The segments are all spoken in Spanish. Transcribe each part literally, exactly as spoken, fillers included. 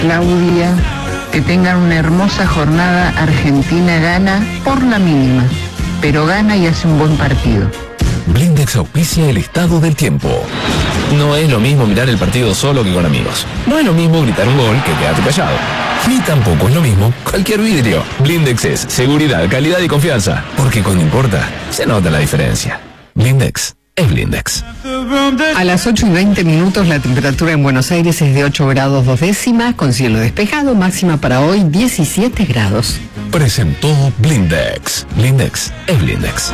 Claudia, que tengan una hermosa jornada. Argentina gana por la mínima, pero gana y hace un buen partido. Blindex auspicia el estado del tiempo. No es lo mismo mirar el partido solo que con amigos. No es lo mismo gritar un gol que quedarte callado. Ni tampoco es lo mismo cualquier vidrio. Blindex es seguridad, calidad y confianza. Porque cuando importa, se nota la diferencia. Blindex es Blindex. A las ocho y veinte minutos la temperatura en Buenos Aires es de ocho grados dos décimas, con cielo despejado, máxima para hoy diecisiete grados. Presentó Blindex. Blindex es Blindex.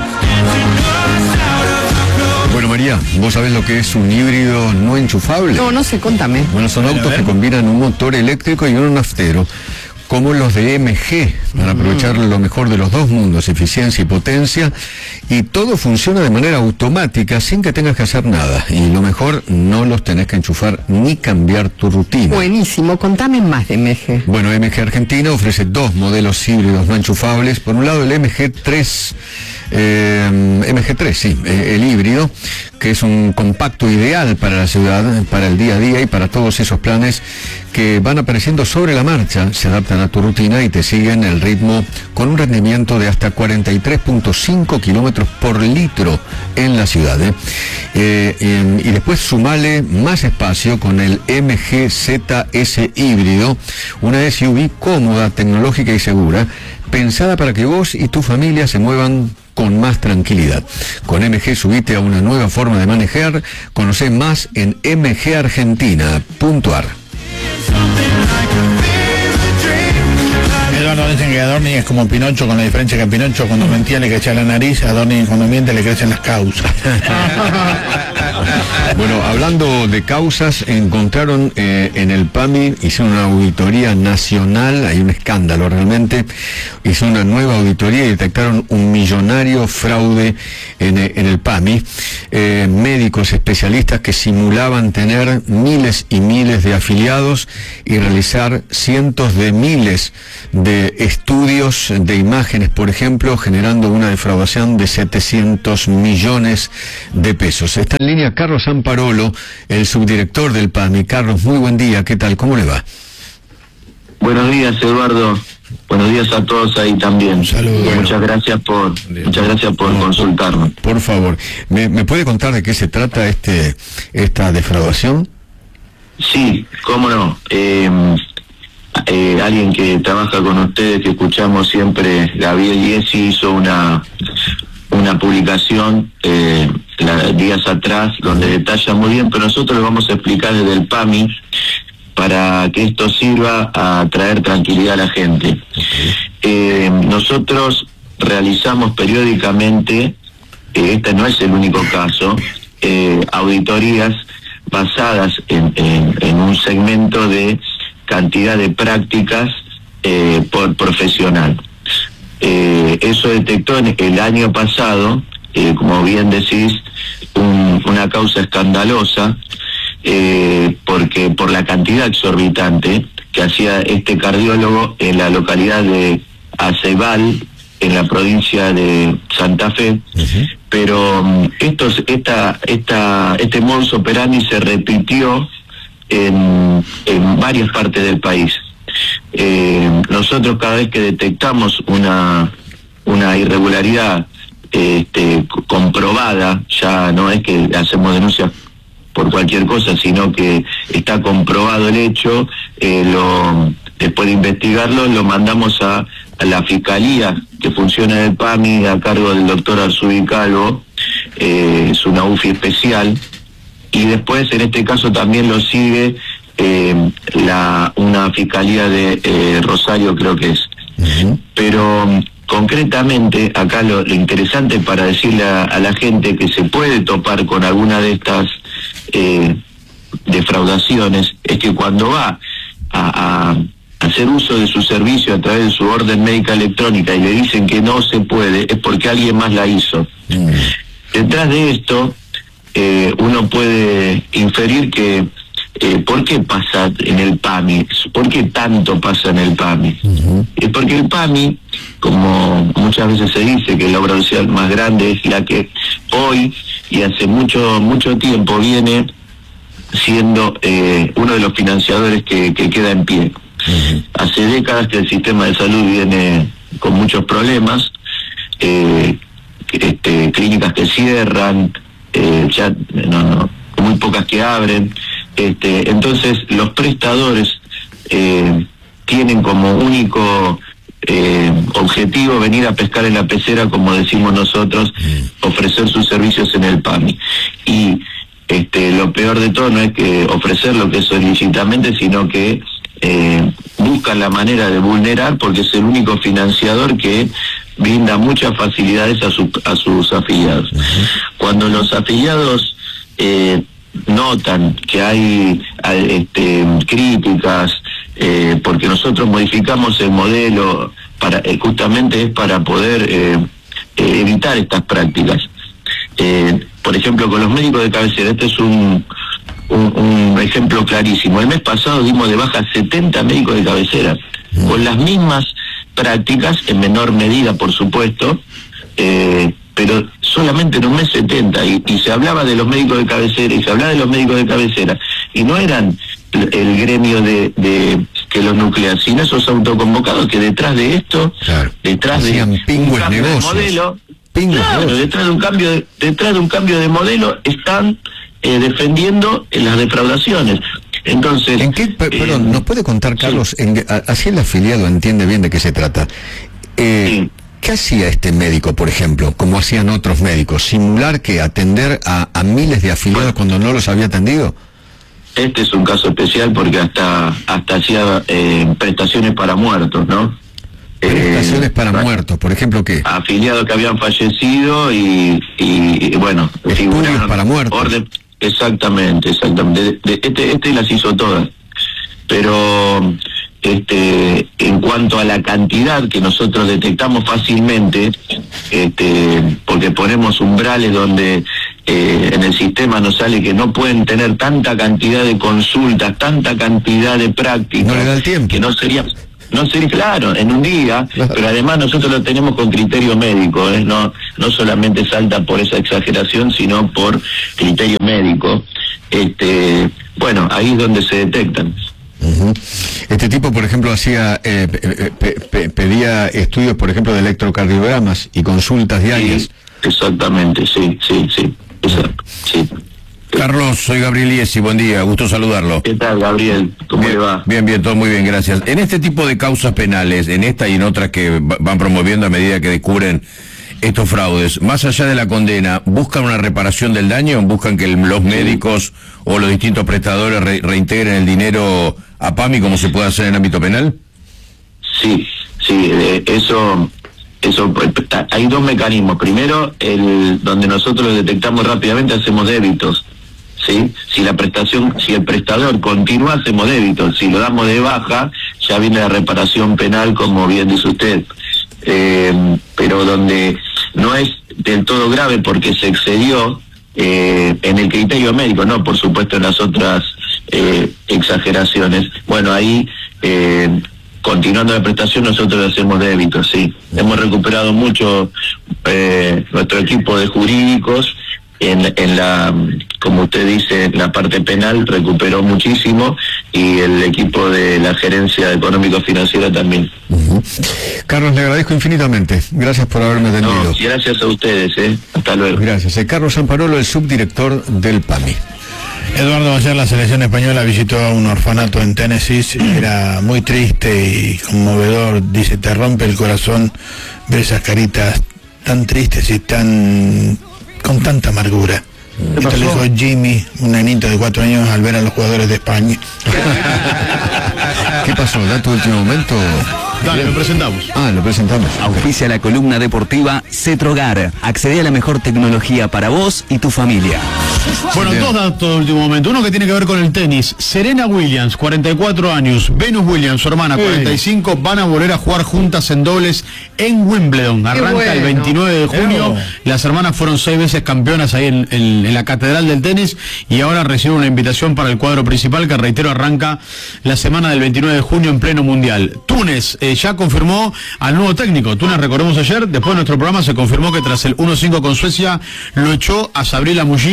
Bueno, María, ¿vos sabés lo que es un híbrido no enchufable? No, no sé, contame. Bueno, son autos que combinan un motor eléctrico y uno naftero, como los de M G, para aprovechar lo mejor de los dos mundos, eficiencia y potencia, y todo funciona de manera automática, sin que tengas que hacer nada, y lo mejor, no los tenés que enchufar ni cambiar tu rutina. Buenísimo, contame más de M G. Bueno, M G Argentina ofrece dos modelos híbridos no enchufables. Por un lado, el M G tres, eh, M G tres, sí, eh, el híbrido, que es un compacto ideal para la ciudad, para el día a día y para todos esos planes que van apareciendo sobre la marcha, se adaptan a tu rutina y te siguen el ritmo con un rendimiento de hasta cuarenta y tres punto cinco kilómetros por litro en la ciudad. ¿eh? Eh, eh, y después sumale más espacio con el M G Z S híbrido, una S U V cómoda, tecnológica y segura, pensada para que vos y tu familia se muevan con más tranquilidad. Con M G subite a una nueva forma de manejar. Conocé más en m g argentina punto a r. Eduardo, dicen que Adorni es como Pinocho, con la diferencia que Pinocho cuando mentía le crece la nariz, a Adorni cuando miente le crecen las causas. Bueno, hablando de causas, encontraron eh, en el P A M I, hicieron una auditoría nacional, hay un escándalo realmente, hicieron una nueva auditoría y detectaron un millonario fraude en, en el P A M I, eh, médicos especialistas que simulaban tener miles y miles de afiliados y realizar cientos de miles de estudios de imágenes, por ejemplo, generando una defraudación de setecientos millones de pesos. Está en línea Carlos Amparolo, el subdirector del P A M I. Carlos, muy buen día, ¿qué tal? ¿Cómo le va? Buenos días, Eduardo. Buenos días a todos ahí también. Saludos. Bueno, muchas gracias por muchas gracias por no, consultarnos. Por favor, ¿me, ¿me puede contar de qué se trata este esta defraudación? Sí, cómo no. Eh, eh, alguien que trabaja con ustedes, que escuchamos siempre, Gabriel Iesi, hizo una una publicación eh, la, días atrás donde detalla muy bien, pero nosotros lo vamos a explicar desde el P A M I para que esto sirva a traer tranquilidad a la gente. Eh, nosotros realizamos periódicamente, eh, este no es el único caso, eh, auditorías basadas en, en, en un segmento de cantidad de prácticas eh, por profesional. Eh, eso detectó en el año pasado, eh, como bien decís, un, una causa escandalosa, eh, porque por la cantidad exorbitante que hacía este cardiólogo en la localidad de Aceibal, en la provincia de Santa Fe. Uh-huh. Pero um, estos, esta, esta, este modus operandi se repitió en, en varias partes del país. Eh, nosotros cada vez que detectamos una una irregularidad este, comprobada, ya no es que hacemos denuncias por cualquier cosa, sino que está comprobado el hecho, eh, lo, después de investigarlo lo mandamos a, a la fiscalía que funciona en el P A M I a cargo del doctor Arzubi Calvo, eh, es una U F I especial, y después en este caso también lo sigue Eh, la una fiscalía de eh, Rosario, creo que es. Uh-huh. Pero um, concretamente acá lo, lo interesante para decirle a, a la gente que se puede topar con alguna de estas eh, defraudaciones es que cuando va a, a hacer uso de su servicio a través de su orden médica electrónica y le dicen que no se puede, es porque alguien más la hizo. Uh-huh. Detrás de esto eh, uno puede inferir que Eh, ¿por qué pasa en el P A M I? ¿Por qué tanto pasa en el P A M I? Uh-huh. Es porque el P A M I, como muchas veces se dice que la obra social más grande es la que hoy y hace mucho mucho tiempo viene siendo eh, uno de los financiadores que, que queda en pie. Uh-huh. Hace décadas que el sistema de salud viene con muchos problemas, eh, este, clínicas que cierran, eh, ya no, no, muy pocas que abren, este, entonces los prestadores eh, tienen como único eh, objetivo venir a pescar en la pecera, como decimos nosotros, ofrecer sus servicios en el PAMI. Y este, lo peor de todo no es que ofrecer lo que es ilícitamente, sino que eh, buscan la manera de vulnerar, porque es el único financiador que brinda muchas facilidades a, su, a sus afiliados. Uh-huh. Cuando los afiliados eh, notan que hay este, críticas, eh, porque nosotros modificamos el modelo para eh, justamente es para poder eh, eh, evitar estas prácticas. Eh, por ejemplo, con los médicos de cabecera, este es un, un, un ejemplo clarísimo. El mes pasado dimos de baja setenta médicos de cabecera, con las mismas prácticas, en menor medida, por supuesto, eh, pero solamente en un mes setenta, y, y se hablaba de los médicos de cabecera, y se hablaba de los médicos de cabecera, y no eran el gremio de, de que los nuclea, sino esos autoconvocados que detrás de esto, claro, detrás de un cambio de modelo, claro, detrás de un cambio de, detrás de un cambio de modelo están eh, defendiendo eh, las defraudaciones. Entonces, ¿en qué, per, eh, perdón, nos puede contar, Carlos, sí, en, así el afiliado entiende bien de qué se trata? Eh, sí. ¿Qué hacía este médico, por ejemplo, como hacían otros médicos? ¿Simular que atender a, a miles de afiliados bueno, cuando no los había atendido? Este es un caso especial porque hasta hasta hacía eh, prestaciones para muertos, ¿no? Prestaciones eh, para para muertos, por ejemplo, ¿qué? Afiliados que habían fallecido y, y, y bueno, estudios para muertos. Orden, exactamente, exactamente. De, de, este, este las hizo todas. Pero este, en cuanto a la cantidad que nosotros detectamos fácilmente, este, porque ponemos umbrales donde eh, en el sistema nos sale que no pueden tener tanta cantidad de consultas, tanta cantidad de prácticas, no le da el tiempo, que no sería no sería claro en un día, claro, pero además nosotros lo tenemos con criterio médico, ¿eh? no no solamente salta por esa exageración, sino por criterio médico. Este, bueno, ahí es donde se detectan. Uh-huh. Este tipo, por ejemplo, hacía eh, pe, pe, pedía estudios, por ejemplo, de electrocardiogramas y consultas diarias. Sí, exactamente, sí, sí, sí, exacto, sí. Carlos, soy Gabriel Iesi, buen día, gusto saludarlo. ¿Qué tal, Gabriel? ¿Cómo bien, le va? Bien, bien, todo muy bien, gracias. En este tipo de causas penales, en esta y en otras que van promoviendo a medida que descubren estos fraudes, más allá de la condena, ¿buscan una reparación del daño? ¿Buscan que el, los médicos o los distintos prestadores re, reintegren el dinero a PAMI como se puede hacer en el ámbito penal? Sí, sí, eh, eso... Eso, hay dos mecanismos. Primero, el donde nosotros detectamos rápidamente, hacemos débitos, ¿sí? Si la prestación, si el prestador continúa, hacemos débitos. Si lo damos de baja, ya viene la reparación penal, como bien dice usted. Eh, pero donde no es del todo grave porque se excedió eh, en el criterio médico, no, por supuesto, en las otras eh, exageraciones. Bueno, ahí... Eh, continuando la prestación, nosotros hacemos débitos, sí. Hemos recuperado mucho eh, nuestro equipo de jurídicos en, en la, como usted dice, la parte penal recuperó muchísimo, y el equipo de la gerencia económico-financiera también. Uh-huh. Carlos, le agradezco infinitamente. Gracias por haberme atendido. No, gracias a ustedes, ¿eh? Hasta luego. Gracias. Eh, Carlos Zamparolo, el subdirector del PAMI. Eduardo, ayer la selección española visitó a un orfanato en Tennessee, era muy triste y conmovedor, dice, te rompe el corazón ver esas caritas tan tristes y tan con tanta amargura. Esto le dijo Jimmy, un nenito de cuatro años, al ver a los jugadores de España. ¿Qué pasó? ¿Dato de último momento? Dale, lo presentamos. Ah, lo presentamos. Auspicia la columna deportiva Cetrogar. Accede a la mejor tecnología para vos y tu familia. Bueno, dos datos de último momento. Uno que tiene que ver con el tenis. Serena Williams, cuarenta y cuatro años. Venus Williams, su hermana, cuarenta y cinco. Van a volver a jugar juntas en dobles en Wimbledon. Arranca bueno. el veintinueve de junio. Pero... Las hermanas fueron seis veces campeonas ahí en, en, en la Catedral del Tenis, y ahora reciben una invitación para el cuadro principal, que reitero, arranca la semana del veintinueve de junio en pleno mundial. Túnez eh, ya confirmó al nuevo técnico. Túnez, recordemos ayer, después de nuestro programa, se confirmó que tras el uno cinco con Suecia, lo echó a Sabril Amouji.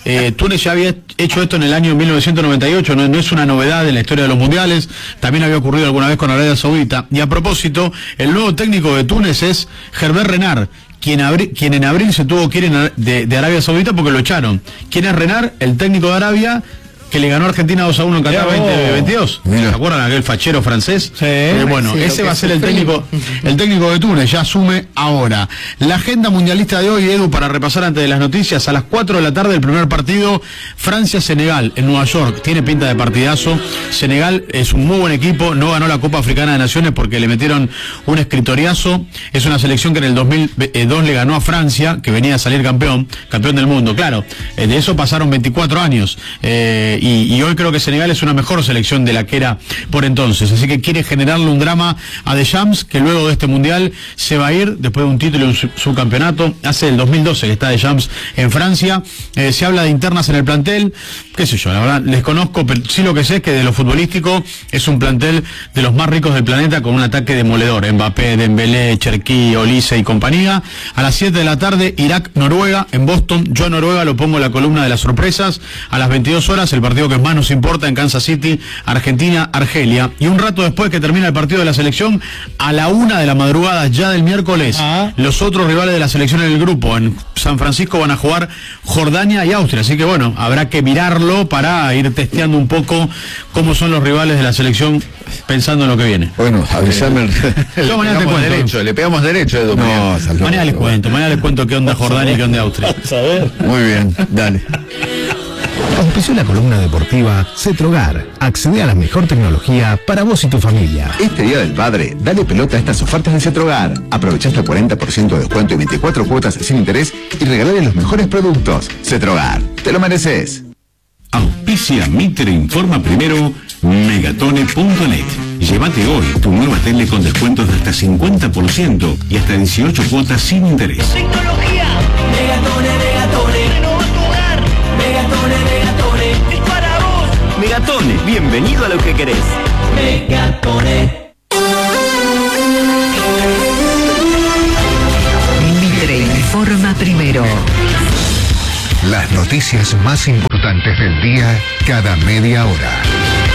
Eh, Túnez ya había hecho esto en el año mil novecientos noventa y ocho, no, no es una novedad en la historia de los mundiales, también había ocurrido alguna vez con Arabia Saudita. Y a propósito, el nuevo técnico de Túnez es Herbert Renard, quien, abri, quien en abril se tuvo que ir en, de, de Arabia Saudita porque lo echaron. ¿Quién es Renard? El técnico de Arabia, que le ganó a Argentina dos a uno en Qatar veinte veintidós. ¿Se acuerdan aquel fachero francés? Sí. Eh, bueno, sí, ese va a ser el técnico, el técnico de Túnez, ya asume ahora. La agenda mundialista de hoy, Edu, para repasar antes de las noticias, a las cuatro de la tarde el primer partido, Francia-Senegal en Nueva York. Tiene pinta de partidazo. Senegal es un muy buen equipo, no ganó la Copa Africana de Naciones porque le metieron un escritoriazo. Es una selección que en el dos mil dos le ganó a Francia, que venía a salir campeón, campeón del mundo. Claro, eh, de eso pasaron veinticuatro años. Eh, Y, y hoy creo que Senegal es una mejor selección de la que era por entonces, así que quiere generarle un drama a Deschamps, que luego de este mundial se va a ir después de un título y un subcampeonato. Hace el dos mil doce que está Deschamps en Francia. Eh, se habla de internas en el plantel, qué sé yo, la verdad les conozco, pero sí lo que sé es que de lo futbolístico es un plantel de los más ricos del planeta, con un ataque demoledor. Mbappé, Dembélé, Cherki, Olise y compañía. A las siete de la tarde, Irak-Noruega en Boston. Yo a Noruega lo pongo en la columna de las sorpresas. A las veintidós horas el partido que más nos importa en Kansas City, Argentina, Argelia. Y un rato después que termina el partido de la selección, a la una de la madrugada ya del miércoles, ah. los otros rivales de la selección en el grupo, en San Francisco, van a jugar Jordania y Austria. Así que bueno, habrá que mirarlo para ir testeando un poco cómo son los rivales de la selección, pensando en lo que viene. Bueno, avisame. Yo mañana te cuento. Derecho, le pegamos derecho, Edu. No, mañana, mañana les cuento, mañana les cuento qué onda Jordania y qué onda Austria. Muy bien, dale. Auspició la columna deportiva Cetrogar. Accede a la mejor tecnología para vos y tu familia. Este Día del Padre, dale pelota a estas ofertas de Cetrogar. Aprovecha hasta cuarenta por ciento de descuento y veinticuatro cuotas sin interés y regalale los mejores productos. Cetrogar, te lo mereces. Auspicia Mitre Informa Primero, Megatone punto net. Llévate hoy tu nueva tele con descuentos de hasta cincuenta por ciento y hasta dieciocho cuotas sin interés. Tecnología. Megatone, Megatone. Renova tu hogar. Megatone, Megatone. Es para vos. Megatone, bienvenido a lo que querés. Megatone. Mitre Informa Primero. Las noticias más importantes del día cada media hora.